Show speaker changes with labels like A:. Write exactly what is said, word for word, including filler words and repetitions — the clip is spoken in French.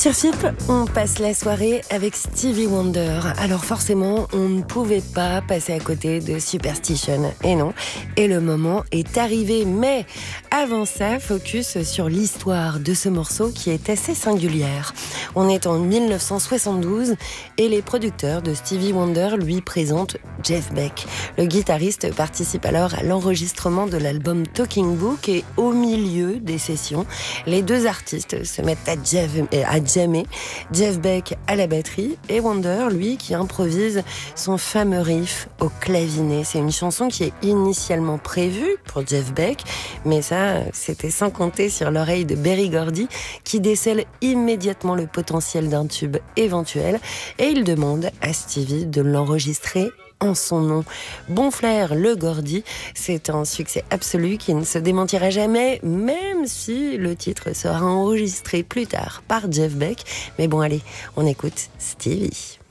A: Sur F I P, on passe la soirée avec Stevie Wonder. Alors forcément, on ne pouvait pas passer à côté de Superstition. Et non, et le moment est arrivé. Mais avant ça, focus sur l'histoire de ce morceau qui est assez singulière. On est en dix-neuf cent soixante-douze et les producteurs de Stevie Wonder lui présentent Jeff Beck. Le guitariste participe alors à l'enregistrement de l'album Talking Book et au milieu des sessions, les deux artistes se mettent à, Jeff, à jammer. Jeff Beck à la batterie et Wonder, lui, qui improvise son fameux riff au clavinet. C'est une chanson qui est initialement prévue pour Jeff Beck, mais ça, c'était sans compter sur l'oreille de Berry Gordy, qui décèle immédiatement le potentiel d'un tube éventuel et il demande à Stevie de l'enregistrer en son nom. Bon flair, le Gordy, c'est un succès absolu qui ne se démentira jamais, même si le titre sera enregistré plus tard par Jeff Beck. Mais bon, allez, on écoute Stevie.